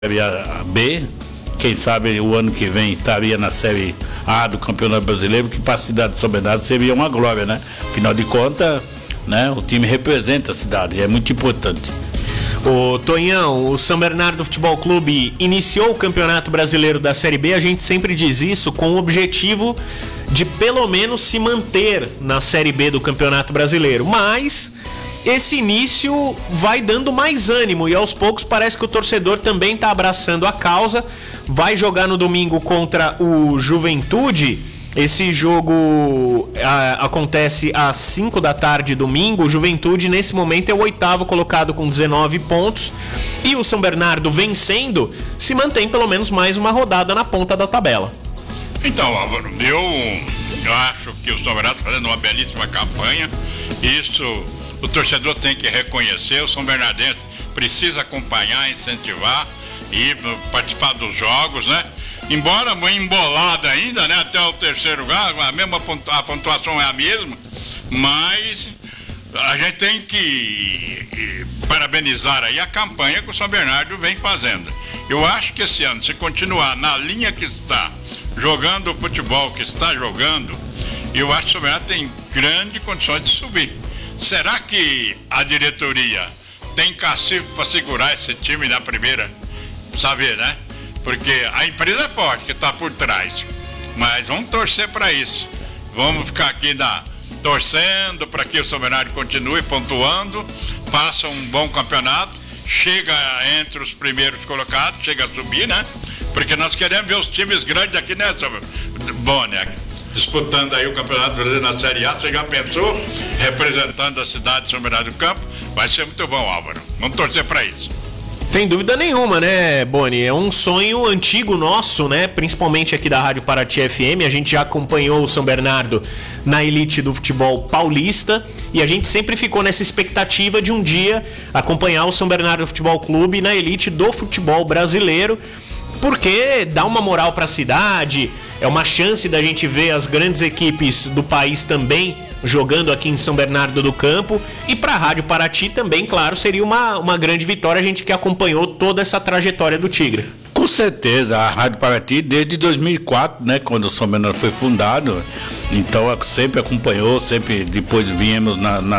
Série B, quem sabe o ano que vem estaria na Série A do Campeonato Brasileiro, que para a cidade de São Bernardo seria uma glória, né? Afinal de contas, né, o time representa a cidade e é muito importante. O Tonhão, o São Bernardo Futebol Clube iniciou o Campeonato Brasileiro da Série B, a gente sempre diz isso, com o objetivo de pelo menos se manter na Série B do Campeonato Brasileiro, mas esse início vai dando mais ânimo e aos poucos parece que o torcedor também está abraçando a causa. Vai jogar no domingo contra o Juventude. Esse jogo acontece às 5 da tarde domingo. O Juventude nesse momento é o 8º colocado com 19 pontos e o São Bernardo vencendo se mantém pelo menos mais uma rodada na ponta da tabela. Então, Álvaro, eu acho que o São Bernardo está fazendo uma belíssima campanha. Isso o torcedor tem que reconhecer. O São Bernardense precisa acompanhar, incentivar e participar dos jogos, né? Embora embolada ainda, né? Até o terceiro lugar, a pontuação é a mesma, mas a gente tem que parabenizar aí a campanha que o São Bernardo vem fazendo. Eu acho que esse ano, se continuar na linha que está, jogando o futebol que está jogando, eu acho que o São Bernardo tem grandes condições de subir. Será que a diretoria tem cacife para segurar esse time na primeira? Saber, né? Porque a empresa é forte que está por trás, mas vamos torcer para isso. Vamos ficar aqui torcendo para que o São Bernardo continue pontuando, faça um bom campeonato, chega entre os primeiros colocados, chega a subir, né? Porque nós queremos ver os times grandes aqui, né, Bônia? Disputando aí o Campeonato Brasileiro na Série A, você já pensou? Representando a cidade de São Bernardo do Campo, vai ser muito bom, Álvaro. Vamos torcer para isso. Sem dúvida nenhuma, né, Boni? É um sonho antigo nosso, né? Principalmente aqui da Rádio Paraty FM. A gente já acompanhou o São Bernardo na elite do futebol paulista e a gente sempre ficou nessa expectativa de um dia acompanhar o São Bernardo Futebol Clube na elite do futebol brasileiro, porque dá uma moral para a cidade, é uma chance da gente ver as grandes equipes do país também jogando aqui em São Bernardo do Campo, e para a Rádio Paraty também, claro, seria uma grande vitória, a gente que acompanhou toda essa trajetória do Tigre. Com certeza, a Rádio Paraty desde 2004, né, quando o São Bernardo foi fundado, então sempre acompanhou, sempre depois viemos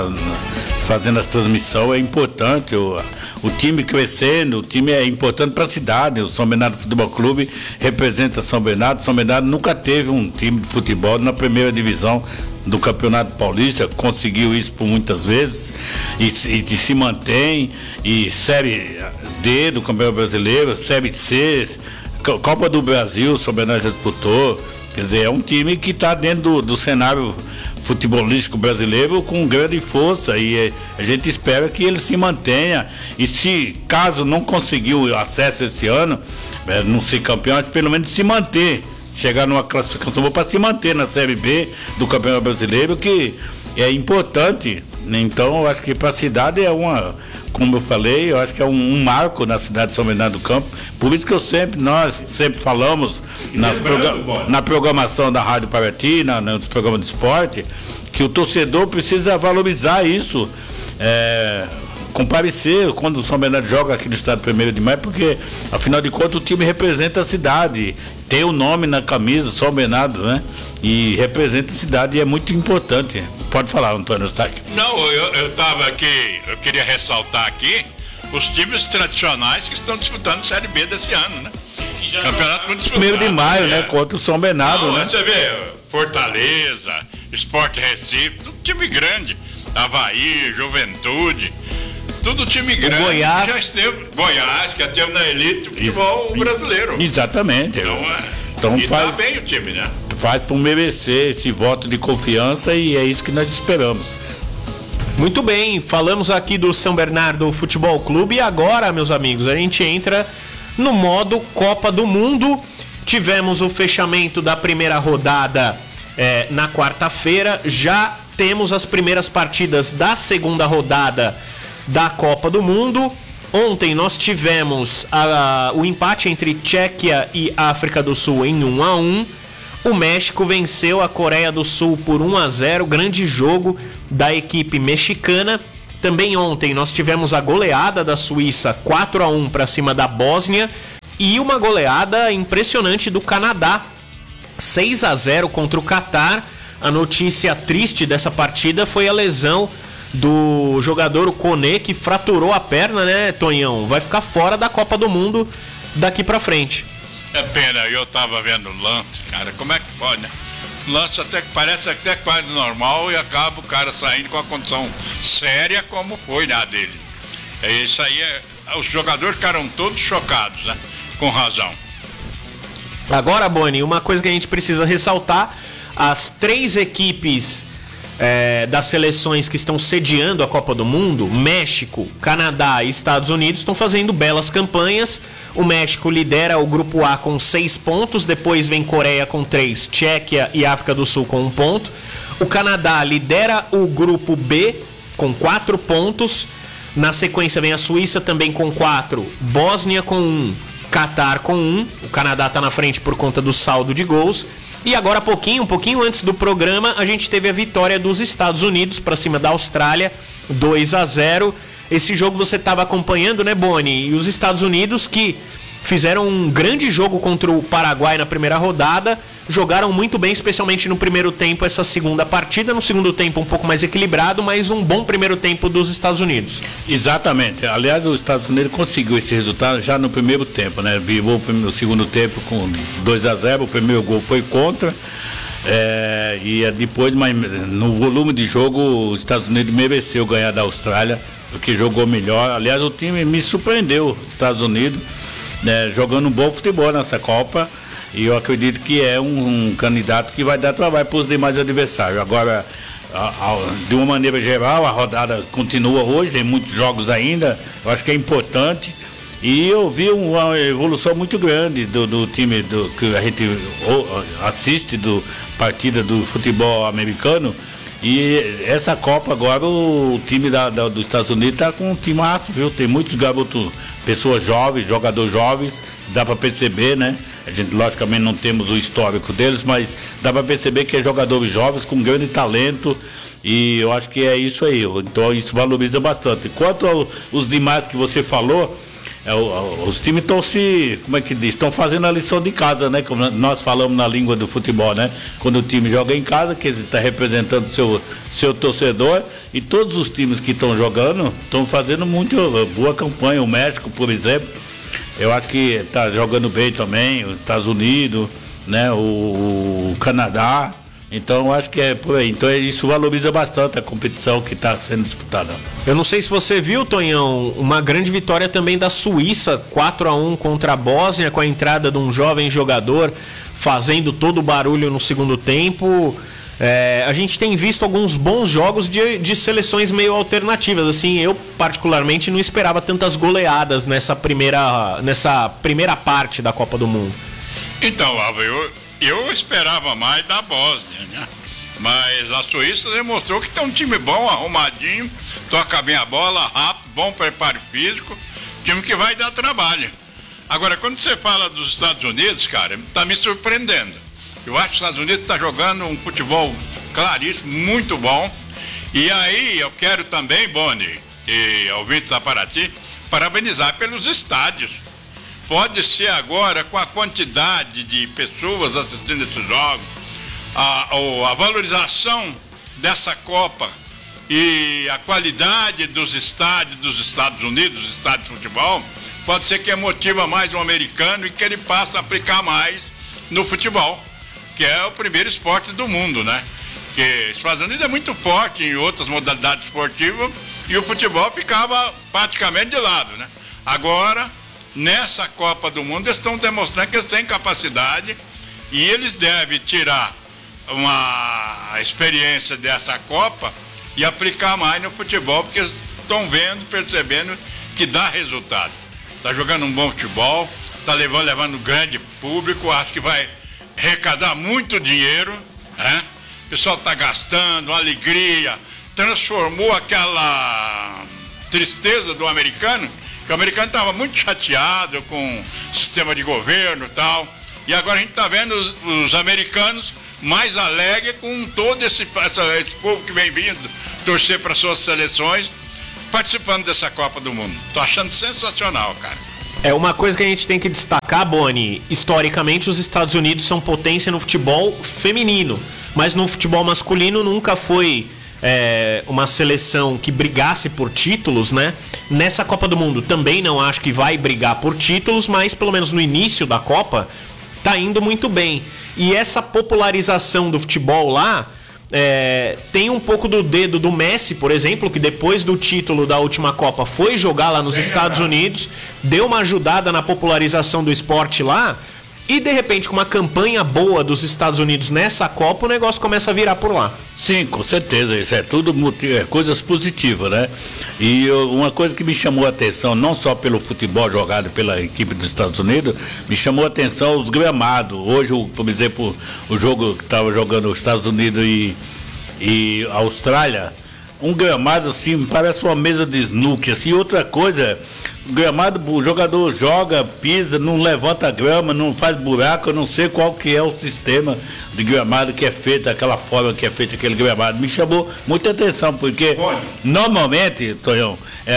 fazendo as transmissões. É importante o time crescendo, o time é importante para a cidade. O São Bernardo Futebol Clube representa São Bernardo. São Bernardo nunca teve um time de futebol na primeira divisão do Campeonato Paulista, conseguiu isso por muitas vezes e se mantém. E Série D do Campeonato Brasileiro, Série C, Copa do Brasil, o São Bernardo já disputou. Quer dizer, é um time que está dentro do cenário futebolístico brasileiro com grande força, e a gente espera que ele se mantenha, e se caso não conseguiu acesso esse ano, não ser campeão, mas pelo menos se manter, chegar numa classificação boa para se manter na Série B do Campeonato Brasileiro, que é importante. Então eu acho que para a cidade como eu falei, eu acho que é um marco na cidade de São Bernardo do Campo. Por isso que nós sempre falamos na programação da Rádio Paraty, nos programas de esporte, que o torcedor precisa valorizar isso, comparecer quando o São Bernardo joga aqui no estado 1º de maio, porque afinal de contas o time representa a cidade, tem o nome na camisa, São Bernardo, né? E representa a cidade e é muito importante. Pode falar, Antônio Eustáquio. Não, eu estava aqui, eu queria ressaltar aqui os times tradicionais que estão disputando Série B desse ano, né? Campeonato muito disputado. 1º de maio, né? Contra o São Bernardo, não, né? Você vê, Fortaleza, Sport Recife, tudo time grande. Avaí, Juventude, tudo time grande. Goiás. Goiás, que até na elite do futebol brasileiro. Exatamente. Então e tá bem o time, né? Faz para merecer esse voto de confiança, e é isso que nós esperamos. Muito bem, falamos aqui do São Bernardo Futebol Clube e agora, meus amigos, a gente entra no modo Copa do Mundo. Tivemos o fechamento da primeira rodada na quarta-feira, já temos as primeiras partidas da segunda rodada da Copa do Mundo. Ontem nós tivemos o empate entre Tchequia e África do Sul em 1-1. O México venceu a Coreia do Sul por 1-0, grande jogo da equipe mexicana. Também ontem nós tivemos a goleada da Suíça 4-1 para cima da Bósnia e uma goleada impressionante do Canadá 6-0 contra o Catar. A notícia triste dessa partida foi a lesão do jogador o Koné, que fraturou a perna, né, Tonhão? Vai ficar fora da Copa do Mundo daqui pra frente. É pena, eu tava vendo o lance, cara, como é que pode, né? Lance até que parece até quase normal e acaba o cara saindo com a condição séria como foi na dele. É isso aí, os jogadores ficaram todos chocados, né? Com razão. Agora, Boni, uma coisa que a gente precisa ressaltar: as 3 equipes das seleções que estão sediando a Copa do Mundo, México, Canadá e Estados Unidos, estão fazendo belas campanhas. O México lidera o grupo A com 6 pontos, depois vem Coreia com 3, Tchequia e África do Sul com 1 ponto. O Canadá lidera o grupo B com 4 pontos. Na sequência vem a Suíça também com 4, Bósnia com 1, Catar com 1. O Canadá está na frente por conta do saldo de gols. E agora um pouquinho antes do programa, a gente teve a vitória dos Estados Unidos para cima da Austrália, 2-0. Esse jogo você estava acompanhando, né, Boni? E os Estados Unidos, que fizeram um grande jogo contra o Paraguai na primeira rodada, jogaram muito bem, especialmente no primeiro tempo, essa segunda partida. No segundo tempo um pouco mais equilibrado, mas um bom primeiro tempo dos Estados Unidos. Exatamente. Aliás, os Estados Unidos conseguiu esse resultado já no primeiro tempo, né? Vivou o segundo tempo com 2-0, o primeiro gol foi contra. E depois, mas no volume de jogo, os Estados Unidos mereceu ganhar da Austrália, porque jogou melhor. Aliás, o time me surpreendeu, os Estados Unidos, né, jogando um bom futebol nessa Copa. E eu acredito que é um candidato que vai dar trabalho para os demais adversários. Agora, de uma maneira geral, a rodada continua hoje, tem muitos jogos ainda, eu acho que é importante. E eu vi uma evolução muito grande do time que a gente assiste, do partida do futebol americano. E essa Copa agora, o time dos Estados Unidos está com um timaço, viu? Tem muitos garotos, pessoas jovens, jogadores jovens, dá para perceber, né? A gente logicamente não temos o histórico deles, mas dá para perceber que é jogadores jovens com grande talento. E eu acho que é isso aí, então isso valoriza bastante. Quanto aos demais que você falou, os times estão como é que diz? Estão fazendo a lição de casa, né? Como nós falamos na língua do futebol, né? Quando o time joga em casa, que ele está representando seu torcedor, e todos os times que estão jogando estão fazendo muito boa campanha. O México, por exemplo, eu acho que está jogando bem também, os Estados Unidos, né? O Canadá. Então eu acho que é por aí. Então isso valoriza bastante a competição que está sendo disputada. Eu não sei se você viu, Tonhão, uma grande vitória também da Suíça, 4-1 contra a Bósnia, com a entrada de um jovem jogador fazendo todo o barulho no segundo tempo. A gente tem visto alguns bons jogos de seleções meio alternativas. Assim, eu particularmente não esperava tantas goleadas nessa primeira parte da Copa do Mundo. Então, Álvaro, eu esperava mais da Bósnia, né? Mas a Suíça demonstrou que tem um time bom, arrumadinho, toca bem a bola, rápido, bom preparo físico, time que vai dar trabalho. Agora, quando você fala dos Estados Unidos, cara, tá me surpreendendo. Eu acho que os Estados Unidos tá jogando um futebol claríssimo, muito bom. E aí eu quero também, Boni e ouvintes da Paraty, parabenizar pelos estádios. Pode ser agora, com a quantidade de pessoas assistindo esses jogos, a valorização dessa Copa e a qualidade dos estádios dos Estados Unidos, os estádios de futebol, pode ser que motiva mais um americano e que ele passe a aplicar mais no futebol, que é o primeiro esporte do mundo, né? Que os Estados Unidos é muito forte em outras modalidades esportivas e o futebol ficava praticamente de lado, né? Agora, nessa Copa do Mundo, eles estão demonstrando que eles têm capacidade e eles devem tirar uma experiência dessa Copa e aplicar mais no futebol, porque eles estão percebendo que dá resultado. Está jogando um bom futebol, está levando grande público, acho que vai arrecadar muito dinheiro, né? O pessoal está gastando, alegria, transformou aquela tristeza do americano, que o americano estava muito chateado com o sistema de governo e tal, e agora a gente está vendo os americanos mais alegres com todo esse povo que vem vindo torcer para suas seleções. participando dessa Copa do Mundo. Tô achando sensacional, cara. É uma coisa que a gente tem que destacar, Boni. Historicamente, os Estados Unidos são potência no futebol feminino, mas no futebol masculino nunca foi uma seleção que brigasse por títulos, né? Nessa Copa do Mundo também não acho que vai brigar por títulos, mas pelo menos no início da Copa tá indo muito bem. E essa popularização do futebol lá tem um pouco do dedo do Messi, por exemplo, que depois do título da última Copa foi jogar lá nos Estados Unidos, deu uma ajudada na popularização do esporte lá, e de repente com uma campanha boa dos Estados Unidos nessa Copa, o negócio começa a virar por lá. Sim, com certeza, isso é tudo coisas positivas, né? E uma coisa que me chamou a atenção, não só pelo futebol jogado pela equipe dos Estados Unidos, me chamou a atenção os gramados. Hoje, por exemplo, o jogo que estava jogando os Estados Unidos e Austrália, um gramado assim, parece uma mesa de snooker, assim. Outra coisa, o gramado, o jogador joga, pisa, não levanta a grama, não faz buraco. Eu não sei qual que é o sistema de gramado que é feito, aquela forma que é feito aquele gramado. Me chamou muita atenção, porque normalmente, Tonhão,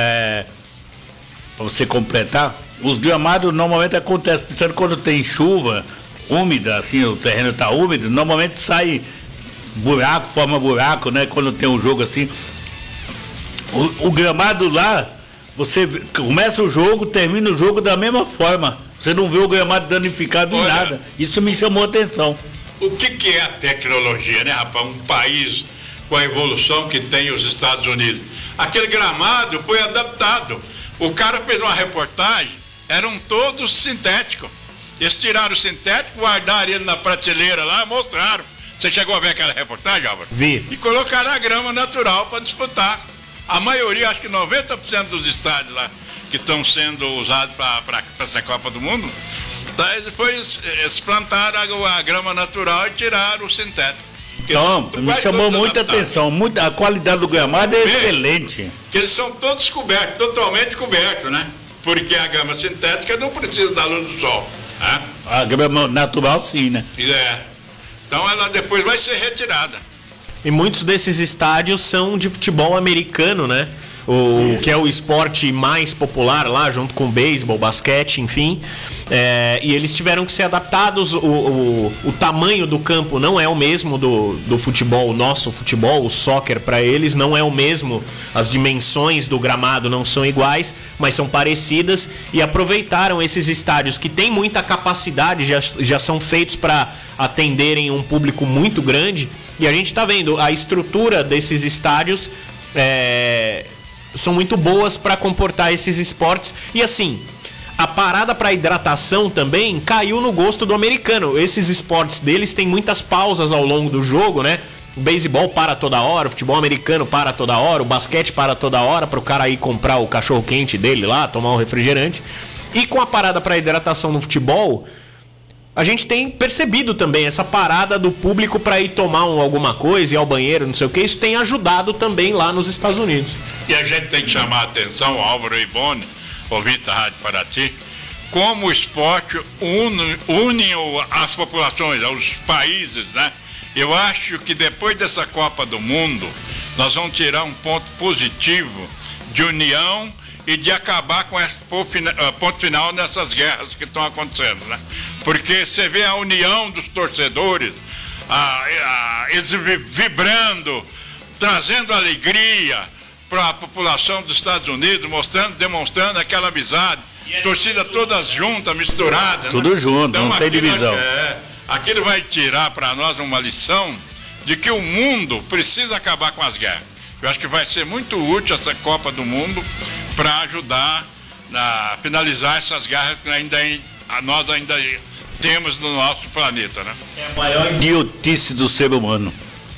para você completar, os gramados normalmente acontecem, pensando quando tem chuva úmida, assim, o terreno está úmido, normalmente sai buraco, forma buraco, né? Quando tem um jogo assim, o gramado lá, você começa o jogo, termina o jogo da mesma forma. Você não vê o gramado danificado em nada. Isso me chamou a atenção. O que é a tecnologia, né, rapaz? Um país com a evolução que tem os Estados Unidos. Aquele gramado foi adaptado. O cara fez uma reportagem, eram todos sintéticos. Eles tiraram o sintético, guardaram ele na prateleira lá, mostraram. Você chegou a ver aquela reportagem, Álvaro? Vi. E colocaram a grama natural para disputar. A maioria, acho que 90% dos estádios lá que estão sendo usados para essa Copa do Mundo, eles plantaram a grama natural e tiraram o sintético. Então, me chamou muita atenção. A qualidade do gramado é excelente. Que eles são todos cobertos, totalmente cobertos, né? Porque a grama sintética não precisa da luz do sol. Né? A grama natural, sim, né? Então ela depois vai ser retirada. E muitos desses estádios são de futebol americano, né? Que é o esporte mais popular lá, junto com o beisebol, basquete, enfim. E eles tiveram que ser adaptados. O tamanho do campo não é o mesmo do futebol, o nosso futebol, o soccer para eles não é o mesmo. As dimensões do gramado não são iguais, mas são parecidas. E aproveitaram esses estádios que têm muita capacidade, já são feitos para atenderem um público muito grande. E a gente está vendo a estrutura desses estádios. São muito boas para comportar esses esportes. E assim, a parada para hidratação também caiu no gosto do americano. Esses esportes deles têm muitas pausas ao longo do jogo, né? O beisebol para toda hora, o futebol americano para toda hora, o basquete para toda hora, para o cara ir comprar o cachorro quente dele lá, tomar um refrigerante. E com a parada para hidratação no futebol, a gente tem percebido também essa parada do público para ir tomar alguma coisa, ir ao banheiro, não sei o que. Isso tem ajudado também lá nos Estados Unidos. E a gente tem que chamar a atenção, Álvaro e Boni, ouvinte da Rádio Paraty, como o esporte une as populações, os países, né? Eu acho que depois dessa Copa do Mundo, nós vamos tirar um ponto positivo de união e de acabar com esse ponto final nessas guerras que estão acontecendo, né? Porque você vê a união dos torcedores, eles vibrando, trazendo alegria para a população dos Estados Unidos, demonstrando aquela amizade, torcida todas juntas, misturadas. Tudo, né? Junto, então, não tem divisão. Aquilo vai tirar para nós uma lição de que o mundo precisa acabar com as guerras. Eu acho que vai ser muito útil essa Copa do Mundo para ajudar a finalizar essas guerras que nós ainda temos no nosso planeta, né? É a maior idiotice do ser humano.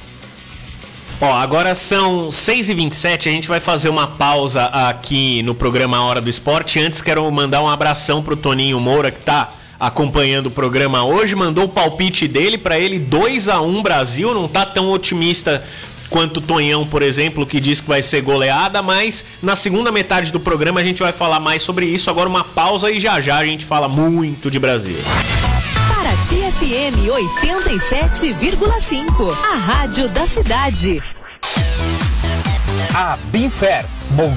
Agora são 6h27, a gente vai fazer uma pausa aqui no programa Hora do Esporte. Antes quero mandar um abração pro Toninho Moura, que tá acompanhando o programa hoje, mandou o palpite dele para ele 2-1 Brasil, não tá tão otimista quanto o Tonhão, por exemplo, que diz que vai ser goleada, mas na segunda metade do programa a gente vai falar mais sobre isso. Agora uma pausa e já a gente fala muito de Brasil. Paraty FM 87,5, a rádio da cidade. A Binfer,